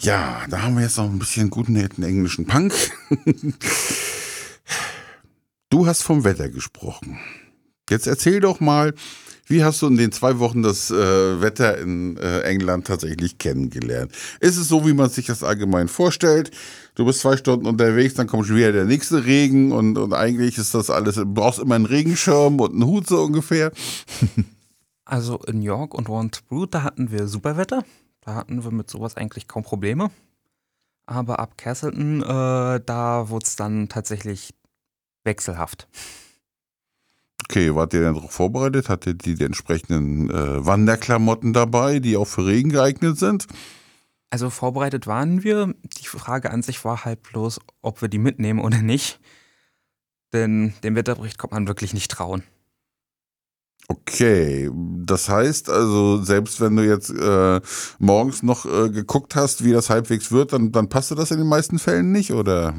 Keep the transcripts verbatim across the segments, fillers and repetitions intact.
Ja, da haben wir jetzt noch ein bisschen guten alten englischen Punk. Du hast vom Wetter gesprochen. Jetzt erzähl doch mal, wie hast du in den zwei Wochen das äh, Wetter in äh, England tatsächlich kennengelernt? Ist es so, wie man sich das allgemein vorstellt? Du bist zwei Stunden unterwegs, dann kommt schon wieder der nächste Regen und, und eigentlich ist das alles, du brauchst immer einen Regenschirm und einen Hut so ungefähr. Also in York und Wandsboro, da hatten wir super Wetter. Da hatten wir mit sowas eigentlich kaum Probleme. Aber ab Castleton, äh, da wurde es dann tatsächlich wechselhaft. Okay, wart ihr denn darauf vorbereitet? Hattet ihr die entsprechenden äh, Wanderklamotten dabei, die auch für Regen geeignet sind? Also vorbereitet waren wir. Die Frage an sich war halt bloß, ob wir die mitnehmen oder nicht. Denn dem Wetterbericht kommt man wirklich nicht trauen. Okay, das heißt also, selbst wenn du jetzt äh, morgens noch äh, geguckt hast, wie das halbwegs wird, dann, dann passte das in den meisten Fällen nicht, oder?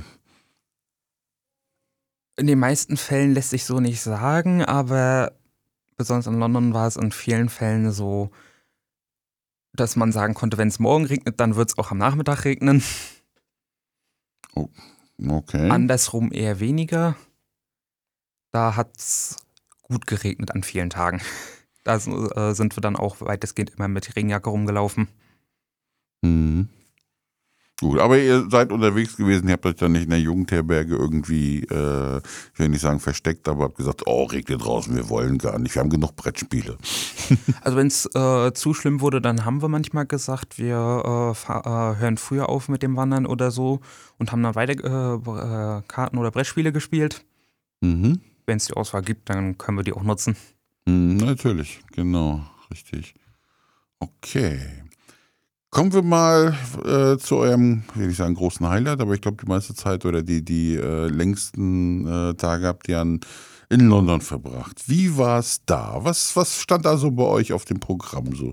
In den meisten Fällen lässt sich so nicht sagen, aber besonders in London war es in vielen Fällen so, dass man sagen konnte, wenn es morgen regnet, dann wird es auch am Nachmittag regnen. Oh, okay. Andersrum eher weniger. Da hat es gut geregnet an vielen Tagen. Da äh, sind wir dann auch weitestgehend immer mit Regenjacke rumgelaufen. Mhm. Gut, aber ihr seid unterwegs gewesen, ihr habt euch dann nicht in der Jugendherberge irgendwie, äh, ich will nicht sagen versteckt, aber habt gesagt, oh, regnet draußen, wir wollen gar nicht, wir haben genug Brettspiele. Also wenn es äh, zu schlimm wurde, dann haben wir manchmal gesagt, wir äh, fahr, äh, hören früher auf mit dem Wandern oder so und haben dann weiter äh, äh, Karten oder Brettspiele gespielt. Mhm. Wenn es die Auswahl gibt, dann können wir die auch nutzen. Mhm, natürlich, genau, richtig. Okay. Kommen wir mal äh, zu eurem, will ich sagen, großen Highlight, aber ich glaube, die meiste Zeit oder die, die äh, längsten äh, Tage habt ihr an, in London verbracht. Wie war es da? Was, was stand da so bei euch auf dem Programm so?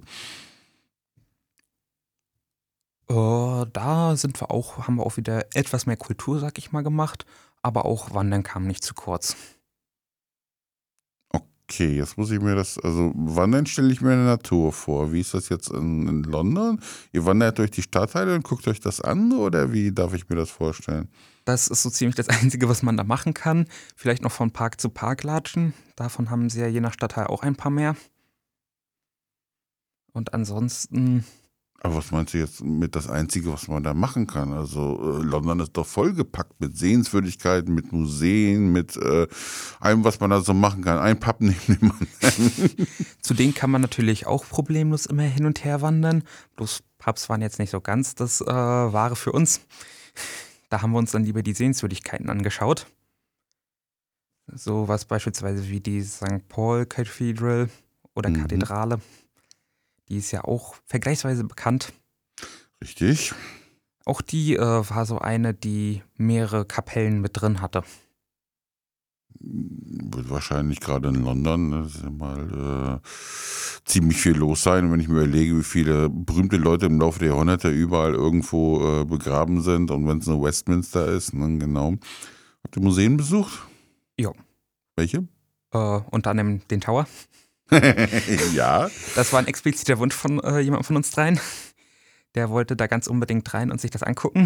Äh, da sind wir auch, haben wir auch wieder etwas mehr Kultur, sag ich mal, gemacht. Aber auch Wandern kam nicht zu kurz. Okay, jetzt muss ich mir das, also wandern stelle ich mir in der Natur vor. Wie ist das jetzt in, in London? Ihr wandert durch die Stadtteile und guckt euch das an oder wie darf ich mir das vorstellen? Das ist so ziemlich das Einzige, was man da machen kann. Vielleicht noch von Park zu Park latschen. Davon haben sie ja je nach Stadtteil auch ein paar mehr. Und ansonsten, Aber was meinst du jetzt mit das Einzige, was man da machen kann? Also äh, London ist doch vollgepackt mit Sehenswürdigkeiten, mit Museen, mit äh, allem, was man da so machen kann. Ein Pub neben dem anderen. zu denen kann man natürlich auch problemlos immer hin und her wandern. Bloß Pubs waren jetzt nicht so ganz das äh, Wahre für uns. Da haben wir uns dann lieber die Sehenswürdigkeiten angeschaut. So was beispielsweise wie die Sankt Paul Cathedral oder Mhm, Kathedrale. Die ist ja auch vergleichsweise bekannt. richtig. Auch die äh, war so eine, die mehrere Kapellen mit drin hatte. Wird wahrscheinlich gerade in London, ne, das ist ja mal äh, ziemlich viel los sein. Und wenn ich mir überlege, wie viele berühmte Leute im Laufe der Jahrhunderte überall irgendwo äh, begraben sind und wenn es nur Westminster ist, ne, genau. Habt ihr Museen besucht? Ja, Welche? äh, unter anderem den Tower. Ja. Das war ein expliziter Wunsch von äh, jemandem von uns dreien. Der wollte da ganz unbedingt rein und sich das angucken.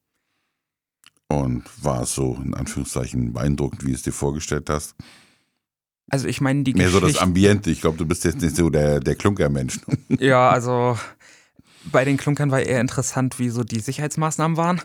Und war es so, in Anführungszeichen, beeindruckend, wie du es dir vorgestellt hast? Also ich meine, die Mehr so das Geschichte. Ambiente. Ich glaube, du bist jetzt nicht so der, der Klunkermensch. Ja, also bei den Klunkern war eher interessant, wie so die Sicherheitsmaßnahmen waren.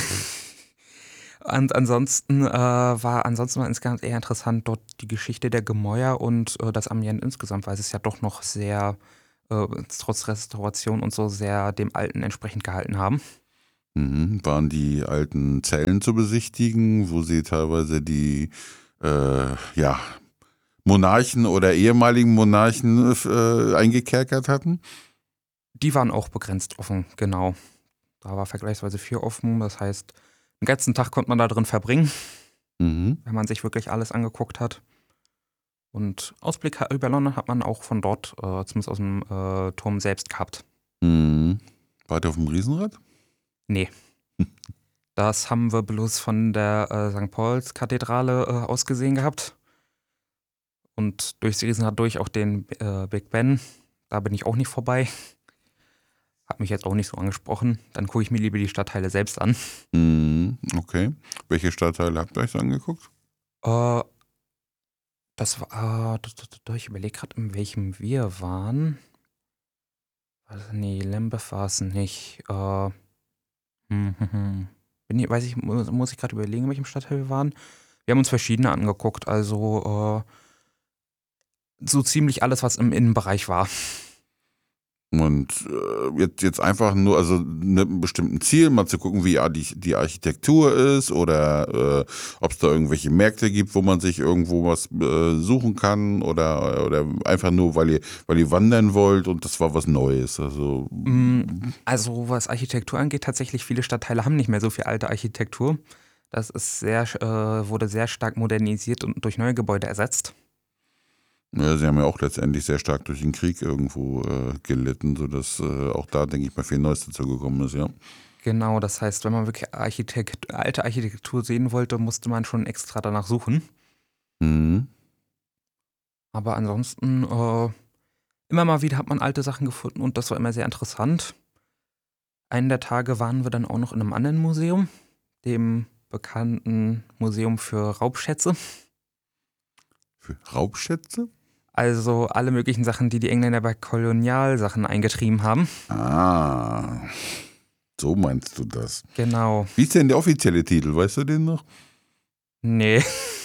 Und ansonsten äh, war ansonsten war insgesamt eher interessant dort die Geschichte der Gemäuer und äh, das Ambiente insgesamt, weil es ja doch noch sehr, äh, trotz Restauration und so, sehr dem Alten entsprechend gehalten haben. Mhm. Waren die alten Zellen zu besichtigen, wo sie teilweise die äh, ja, Monarchen oder ehemaligen Monarchen äh, eingekerkert hatten? Die waren auch begrenzt offen, genau. Da war vergleichsweise viel offen, das heißt, den ganzen Tag konnte man da drin verbringen, Mhm. wenn man sich wirklich alles angeguckt hat. Und Ausblick ha- über London hat man auch von dort, äh, zumindest aus dem äh, Turm selbst gehabt. Mhm. Wart ihr auf dem Riesenrad? Nee, das haben wir bloß von der äh, Sankt Pauls Kathedrale äh, aus gesehen gehabt. Und durchs Riesenrad durch auch den äh, Big Ben. Da bin ich auch nicht vorbei. Hat mich jetzt auch nicht so angesprochen. Dann gucke ich mir lieber die Stadtteile selbst an. Mhm, okay. Welche Stadtteile habt ihr euch so angeguckt? Äh, das war, äh, ich überlege gerade, in welchem wir waren. Also, nee, Lambeth war es nicht. Äh, hm, hm, hm. Bin ich, weiß ich, muss, muss ich gerade überlegen, in welchem Stadtteil wir waren. Wir haben uns verschiedene angeguckt, also äh, so ziemlich alles, was im Innenbereich war. Und äh, jetzt, jetzt einfach nur, also mit einem bestimmten Ziel, mal zu gucken, wie die, die Architektur ist oder äh, ob es da irgendwelche Märkte gibt, wo man sich irgendwo was äh, suchen kann oder, oder einfach nur, weil ihr, weil ihr wandern wollt und das war was Neues. Also, Also was Architektur angeht, tatsächlich viele Stadtteile haben nicht mehr so viel alte Architektur. Das ist sehr, äh, wurde sehr stark modernisiert und durch neue Gebäude ersetzt. ja, sie haben ja auch letztendlich sehr stark durch den Krieg irgendwo äh, gelitten, sodass äh, auch da, denke ich mal, viel Neues dazu gekommen ist, ja. Genau, das heißt, wenn man wirklich Architekt, alte Architektur sehen wollte, musste man schon extra danach suchen. Mhm. Aber ansonsten, äh, immer mal wieder hat man alte Sachen gefunden und das war immer sehr interessant. Einen der Tage waren wir dann auch noch in einem anderen Museum, dem bekannten Museum für Raubschätze. Für Raubschätze? Also alle möglichen Sachen, die die Engländer bei Kolonialsachen eingetrieben haben. Ah, so meinst du das. Genau. Wie ist denn der offizielle Titel? Weißt du den noch? Nee.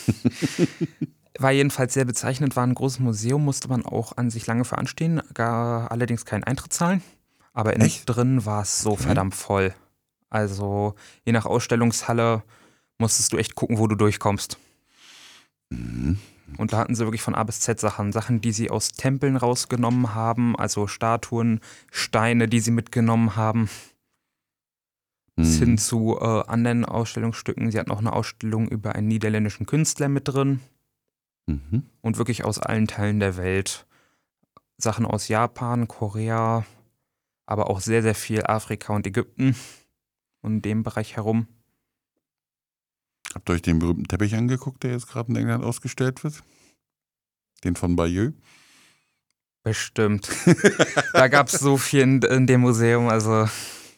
War jedenfalls sehr bezeichnend, war ein großes Museum, musste man auch an sich lange für anstehen, gar allerdings keinen Eintritt zahlen. Aber innen Echt? drin war es so Okay. verdammt voll. Also je nach Ausstellungshalle musstest du echt gucken, wo du durchkommst. Mhm. Und da hatten sie wirklich von A bis Z Sachen. Sachen, die sie aus Tempeln rausgenommen haben, also Statuen, Steine, die sie mitgenommen haben. Bis hin Mhm. zu äh, anderen Ausstellungsstücken. Sie hatten auch eine Ausstellung über einen niederländischen Künstler mit drin. Mhm. Und wirklich aus allen Teilen der Welt. Sachen aus Japan, Korea, aber auch sehr, sehr viel Afrika und Ägypten und in dem Bereich herum. Habt ihr euch den berühmten Teppich angeguckt, der jetzt gerade in England ausgestellt wird? Den von Bayeux? Bestimmt. Da gab es so viel in, in dem Museum, also.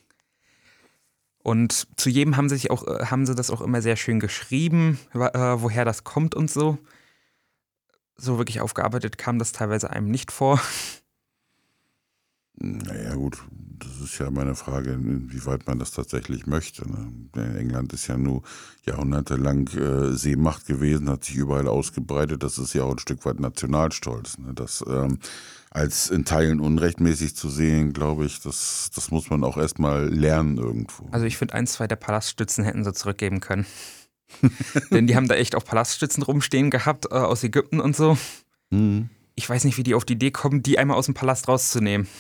Und zu jedem haben sie sich auch, äh, haben sie das auch immer sehr schön geschrieben, wa- äh, woher das kommt und so. So wirklich aufgearbeitet kam das teilweise einem nicht vor. Naja gut, das ist ja meine Frage, inwieweit man das tatsächlich möchte. Ne? England ist ja nur jahrhundertelang äh, Seemacht gewesen, hat sich überall ausgebreitet. Das ist ja auch ein Stück weit Nationalstolz. Ne? Das ähm, als in Teilen unrechtmäßig zu sehen, glaube ich, das, das muss man auch erstmal lernen irgendwo. Also ich finde, ein, zwei der Palaststützen hätten sie zurückgeben können. Denn die haben da echt auch Palaststützen rumstehen gehabt, äh, aus Ägypten und so. Mhm. Ich weiß nicht, wie die auf die Idee kommen, die einmal aus dem Palast rauszunehmen.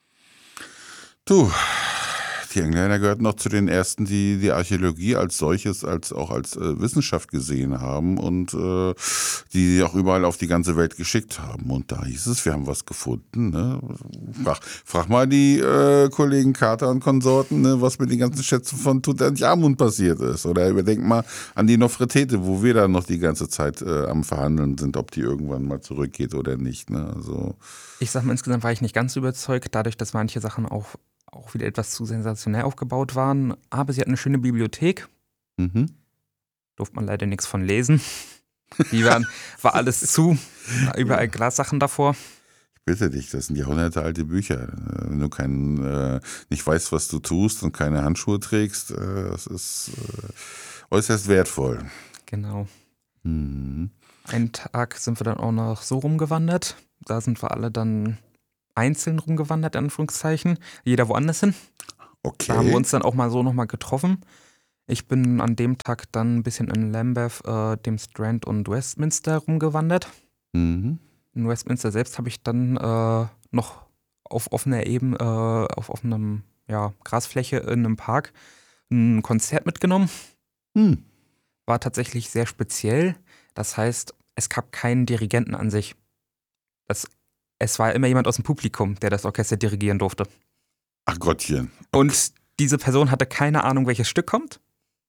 Du, die Engländer gehörten noch zu den ersten, die die Archäologie als solches, als auch als äh, Wissenschaft gesehen haben und äh, die sie auch überall auf die ganze Welt geschickt haben. Und da hieß es, wir haben was gefunden. Ne? Frag, frag mal die äh, Kollegen Carter und Konsorten, ne, was mit den ganzen Schätzen von Tutanchamun passiert ist. Oder überdenk mal an die Nofretete, wo wir da noch die ganze Zeit äh, am Verhandeln sind, ob die irgendwann mal zurückgeht oder nicht. Ne? Also, Ich sag mal, insgesamt war ich nicht ganz überzeugt, dadurch, dass manche Sachen auch, auch wieder etwas zu sensationell aufgebaut waren. Aber sie hatten eine schöne Bibliothek, mhm. durfte man leider nichts von lesen. Die waren, war alles zu, überall Glassachen davor. Ich bitte dich, das sind jahrhundertealte Bücher. Wenn du kein, äh, nicht weißt, was du tust und keine Handschuhe trägst, äh, das ist äh, äußerst wertvoll. Genau. Mhm. Einen Tag sind wir dann auch noch so rumgewandert. Da sind wir alle dann einzeln rumgewandert, in Anführungszeichen. Jeder woanders hin. Okay. Da haben wir uns dann auch mal so nochmal getroffen. Ich bin an dem Tag dann ein bisschen in Lambeth, äh, dem Strand und Westminster rumgewandert. Mhm. In Westminster selbst habe ich dann äh, noch auf offener Ebene, äh, auf offenem ja, Grasfläche in einem Park ein Konzert mitgenommen. Hm. War tatsächlich sehr speziell. Das heißt, es gab keinen Dirigenten an sich. Das, es war immer jemand aus dem Publikum, der das Orchester dirigieren durfte. Ach Gottchen. Und diese Person hatte keine Ahnung, welches Stück kommt.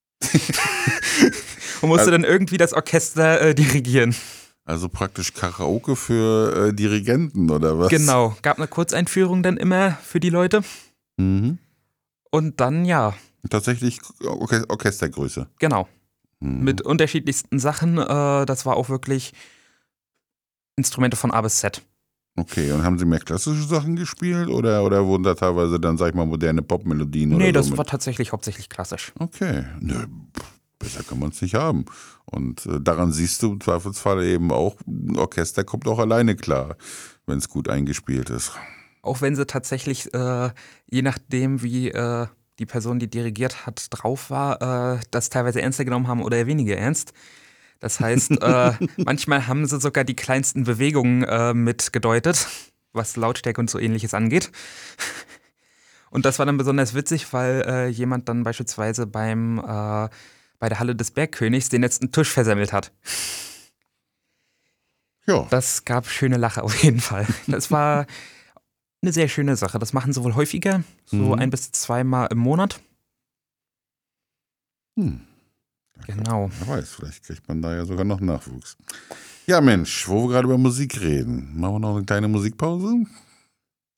Und musste Also- dann irgendwie das Orchester äh, dirigieren. Also praktisch Karaoke für äh, Dirigenten oder was? Genau. Gab eine Kurzeinführung dann immer für die Leute. Mhm. Und dann, ja, Tatsächlich Orche- Orchestergröße. genau, Mhm. mit unterschiedlichsten Sachen. Äh, das war auch wirklich Instrumente von A bis Z. Okay, und haben Sie mehr klassische Sachen gespielt oder, oder wurden da teilweise dann, sag ich mal, moderne Popmelodien Nee, oder das so mit? war tatsächlich hauptsächlich klassisch. Okay, nö, pff, besser kann man es nicht haben. Und äh, daran siehst du im Zweifelsfall eben auch, ein Orchester kommt auch alleine klar, wenn es gut eingespielt ist. Auch wenn sie tatsächlich, äh, je nachdem, wie äh, die Person, die dirigiert hat, drauf war, äh, das teilweise ernster genommen haben oder weniger ernst. Das heißt, äh, manchmal haben sie sogar die kleinsten Bewegungen äh, mitgedeutet, was Lautstärke und so ähnliches angeht. Und das war dann besonders witzig, weil äh, jemand dann beispielsweise beim äh, bei der Halle des Bergkönigs den letzten Tisch versemmelt hat. Ja, Das gab schöne Lache auf jeden Fall. Das war eine sehr schöne Sache. Das machen sie wohl häufiger, so Mhm. ein bis zweimal im Monat. hm. Genau. Wer weiß, vielleicht kriegt man da ja sogar noch Nachwuchs. Ja, Mensch, wo wir gerade über Musik reden, machen wir noch eine kleine Musikpause?